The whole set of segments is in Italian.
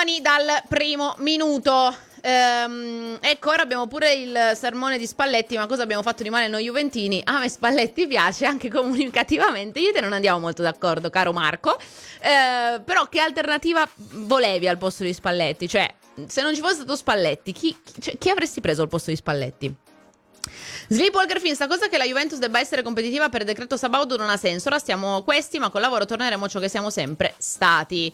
Emozioni dal primo minuto. Ecco, ora abbiamo pure il sermone di Spalletti. Ma cosa abbiamo fatto di male noi juventini? A me Spalletti piace anche comunicativamente. Io e te non andiamo molto d'accordo, caro Marco. Però che alternativa volevi al posto di Spalletti? Cioè, se non ci fosse stato Spalletti, chi avresti preso al posto di Spalletti? Sleepwalker Fin, sta cosa che la Juventus debba essere competitiva per decreto Sabaudo non ha senso. Ora stiamo questi, ma col lavoro torneremo ciò che siamo sempre stati.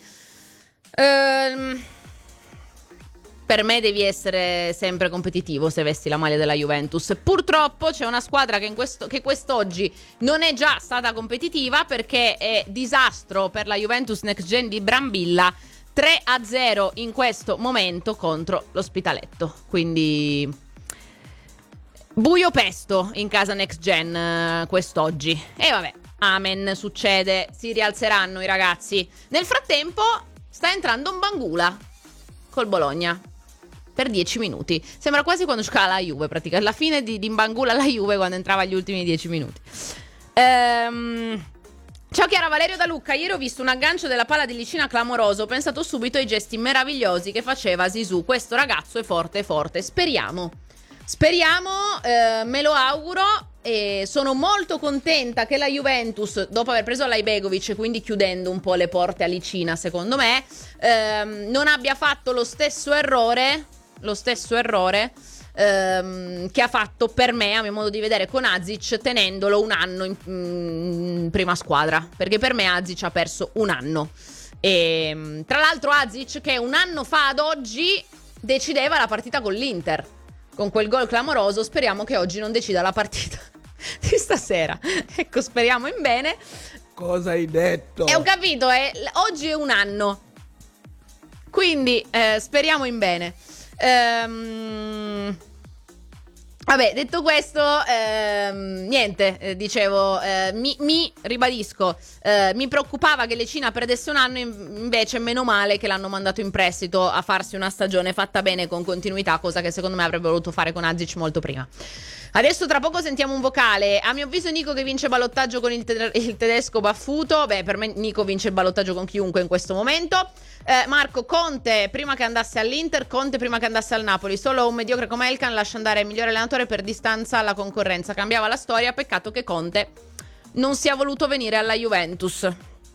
Per me devi essere sempre competitivo se vesti la maglia della Juventus. Purtroppo c'è una squadra che quest'oggi non è già stata competitiva, perché è disastro per la Juventus Next Gen di Brambilla. 3-0 in questo momento contro l'Ospitaletto. Quindi buio pesto in casa Next Gen quest'oggi. E vabbè, amen, succede, si rialzeranno i ragazzi. Nel frattempo sta entrando Mbangula col Bologna per 10 minuti. Sembra quasi quando giocava la Juve, praticamente la fine di Mbangula alla Juve, quando entrava agli ultimi 10 minuti. Ciao Chiara, Valerio da Lucca. Ieri ho visto un aggancio della palla di Licina clamoroso. Ho pensato subito ai gesti meravigliosi che faceva Zizou. Questo ragazzo è forte, forte. Speriamo, me lo auguro. E sono molto contenta che la Juventus, dopo aver preso Laibegovic, quindi chiudendo un po' le porte a Licina, secondo me, non abbia fatto lo stesso errore che ha fatto, per me, a mio modo di vedere, con Azic, tenendolo un anno in prima squadra, perché per me Azic ha perso un anno. E tra l'altro Azic, che un anno fa ad oggi decideva la partita con l'Inter, con quel gol clamoroso. Speriamo che oggi non decida la partita di stasera. Ecco, speriamo in bene. Cosa hai detto? Ho capito, oggi è un anno, quindi speriamo in bene. Vabbè, detto questo, niente, dicevo, mi ribadisco, mi preoccupava che Lecina perdesse un anno, invece meno male che l'hanno mandato in prestito a farsi una stagione fatta bene con continuità, cosa che secondo me avrebbe voluto fare con Azic molto prima. Adesso tra poco sentiamo un vocale. A mio avviso Nico che vince ballottaggio con il tedesco baffuto. Beh, per me Nico vince il ballottaggio con chiunque in questo momento. Marco, Conte prima che andasse all'Inter, Conte prima che andasse al Napoli. Solo un mediocre come Elkan lascia andare il migliore allenatore per distanza alla concorrenza. Cambiava la storia, peccato che Conte non sia voluto venire alla Juventus.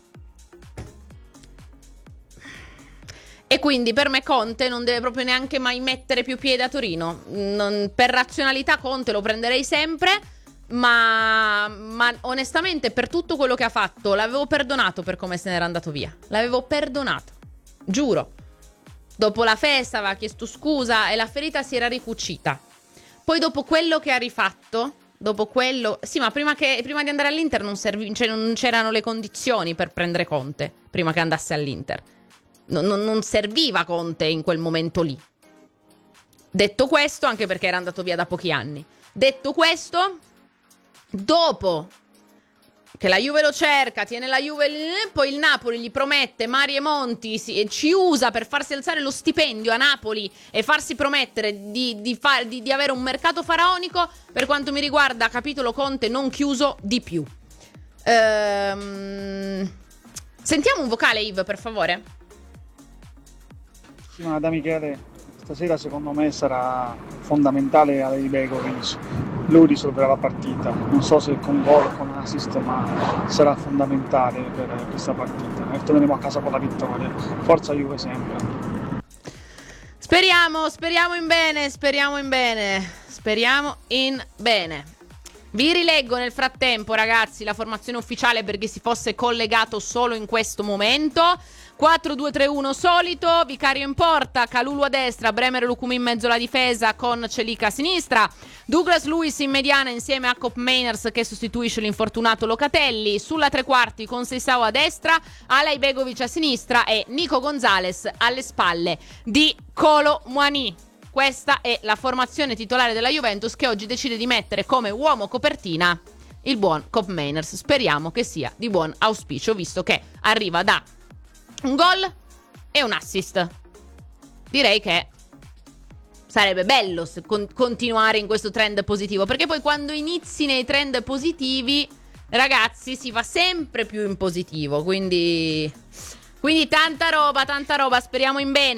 E quindi per me Conte non deve proprio neanche mai mettere più piede a Torino. Per razionalità Conte lo prenderei sempre, ma onestamente per tutto quello che ha fatto l'avevo perdonato per come se n'era andato via. L'avevo perdonato, giuro. Dopo la festa aveva chiesto scusa e la ferita si era ricucita. Poi dopo quello che ha rifatto, dopo quello... Sì, ma prima di andare all'Inter non c'erano le condizioni per prendere Conte, prima che andasse all'Inter. Non serviva Conte in quel momento lì. Detto questo, anche perché era andato via da pochi anni. Detto questo, dopo che la Juve lo cerca, tiene la Juve, poi il Napoli gli promette Mari e Monti, ci usa per farsi alzare lo stipendio a Napoli e farsi promettere di avere un mercato faraonico. Per quanto mi riguarda, capitolo Conte non chiuso di più. Sentiamo un vocale, Yves, per favore. Sì, ma da Michele, stasera secondo me sarà fondamentale a Begovic. Lui risolverà la partita. Non so se con gol o con assist, ma sarà fondamentale per questa partita. E torneremo a casa con la vittoria. Forza Juve sempre. Speriamo in bene. Vi rileggo nel frattempo, ragazzi, la formazione ufficiale per chi si fosse collegato solo in questo momento. 4-2-3-1 solito, Vicario in porta, Calulu a destra, Bremer e Lukumi in mezzo alla difesa con Celica a sinistra, Douglas Luiz in mediana insieme a Cop Mainers che sostituisce l'infortunato Locatelli, sulla tre quarti con Seisao a destra, Alay Begovic a sinistra e Nico Gonzalez alle spalle di Kolo Muani. Questa è la formazione titolare della Juventus, che oggi decide di mettere come uomo copertina il buon Cop Mainers. Speriamo che sia di buon auspicio, visto che arriva da un gol e un assist. Direi che sarebbe bello continuare in questo trend positivo, perché poi quando inizi nei trend positivi, ragazzi, si va sempre più in positivo. Quindi tanta roba, speriamo in bene.